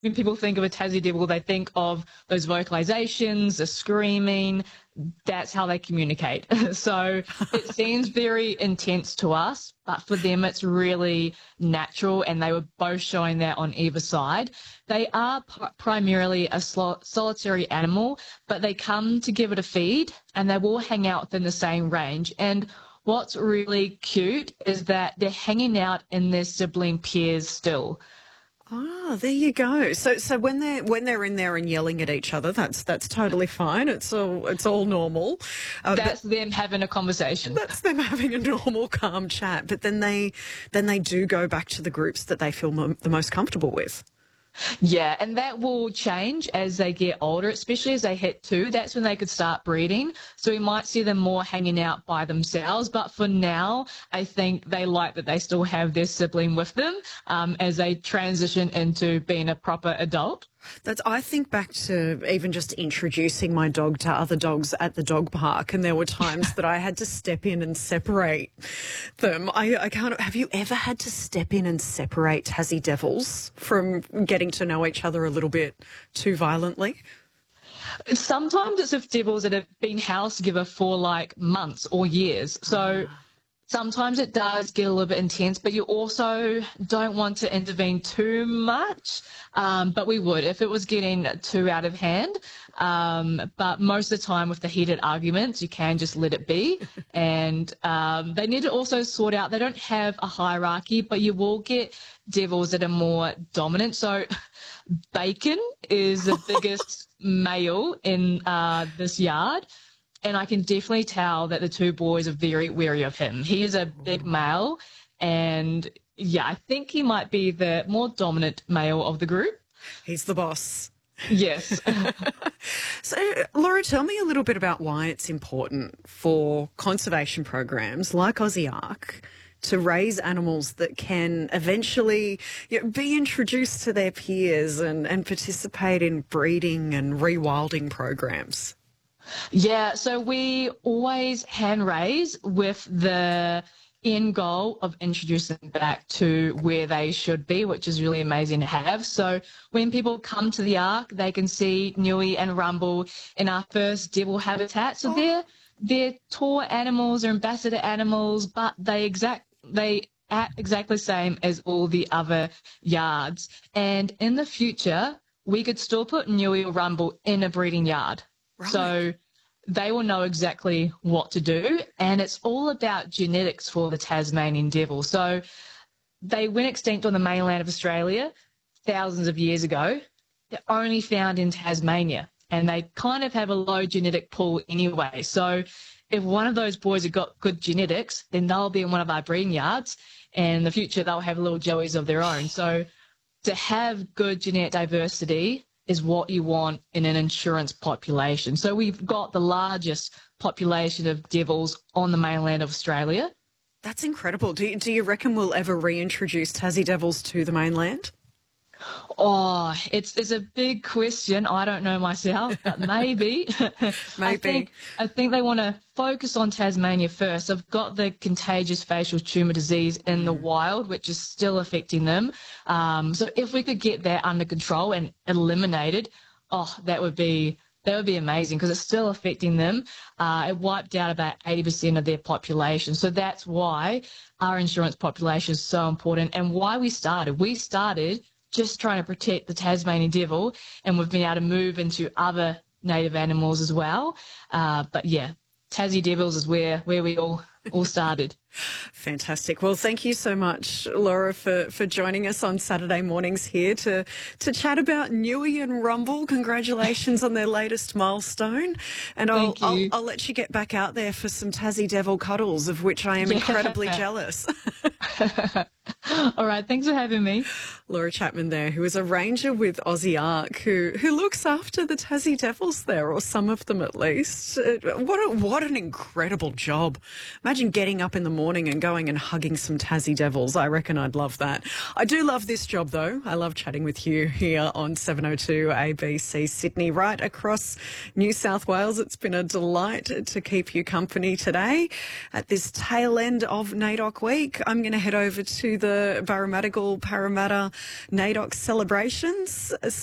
when people think of a Tassie Devil, they think of those vocalizations, the screaming. That's how they communicate. So it seems very intense to us, but for them it's really natural, and they were both showing that on either side. They are primarily a solitary animal, but they come together to feed, and they will hang out within the same range. And what's really cute is that they're hanging out in their sibling pairs still. Ah, there you go. So when they're in there and yelling at each other, that's totally fine. It's all normal. That's them having a conversation. That's them having a normal, calm chat. But then they do go back to the groups that they feel the most comfortable with. Yeah, and that will change as they get older, especially as they hit 2. That's when they could start breeding. So we might see them more hanging out by themselves. But for now, I think they like that they still have their sibling with them as they transition into being a proper adult. I think back to even just introducing my dog to other dogs at the dog park, and there were times that I had to step in and separate them. I can't. Have you ever had to step in and separate Tassie Devils from getting to know each other a little bit too violently? Sometimes it's with devils that have been housed together for like months or years. So sometimes it does get a little bit intense, but you also don't want to intervene too much. But we would if it was getting too out of hand. But most of the time with the heated arguments, you can just let it be. And they need to also sort out, they don't have a hierarchy, but you will get devils that are more dominant. So Bacon is the biggest male in this yard. And I can definitely tell that the 2 boys are very wary of him. He is a big male, and yeah, I think he might be the more dominant male of the group. He's the boss. Yes. So, Laura, tell me a little bit about why it's important for conservation programs like Aussie Ark to raise animals that can eventually be introduced to their peers and participate in breeding and rewilding programs. Yeah, so we always hand raise with the end goal of introducing them back to where they should be, which is really amazing to have. So when people come to the Ark, they can see Nui and Rumble in our first devil habitat. So they're tour animals or ambassador animals, but they act exactly the same as all the other yards. And in the future, we could still put Nui or Rumble in a breeding yard. Right. So they will know exactly what to do, and it's all about genetics for the Tasmanian devil. So they went extinct on the mainland of Australia thousands of years ago. They're only found in Tasmania, and they kind of have a low genetic pool anyway. So if one of those boys have got good genetics, then they'll be in one of our breeding yards, and in the future they'll have little joeys of their own. So to have good genetic diversity is what you want in an insurance population. So we've got the largest population of devils on the mainland of Australia. That's incredible. Do you reckon we'll ever reintroduce Tassie Devils to the mainland? Oh, it's a big question. I don't know myself, but maybe. Maybe. I think they want to focus on Tasmania first. I've got the contagious facial tumour disease in the wild, which is still affecting them. So if we could get that under control and eliminated, that would be amazing, because it's still affecting them. It wiped out about 80% of their population. So that's why our insurance population is so important, and why we started. We started just trying to protect the Tasmanian devil, and we've been able to move into other native animals as well. But yeah, Tassie Devils is where we all started. Fantastic. Well, thank you so much, Laura, for joining us on Saturday mornings here to chat about Nui and Rumble. Congratulations on their latest milestone. And I'll let you get back out there for some Tassie Devil cuddles, of which I am incredibly jealous. All right, thanks for having me. Laura Chapman there, who is a ranger with Aussie Ark, who looks after the Tassie Devils there, or some of them at least. What an incredible job. Imagine getting up in the morning and going and hugging some Tassie Devils. I reckon I'd love that. I do love this job, though. I love chatting with you here on 702 ABC Sydney, right across New South Wales. It's been a delight to keep you company today at this tail end of NAIDOC week. I'm going to head over to the Parramatta NAIDOC celebrations.